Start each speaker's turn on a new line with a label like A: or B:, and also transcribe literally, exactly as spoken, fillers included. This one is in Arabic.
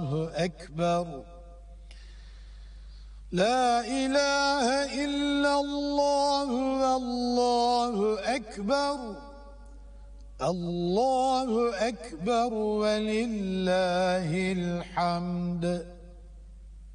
A: الله أكبر. لا إله إلا الله والله أكبر. الله أكبر ولله الحمد.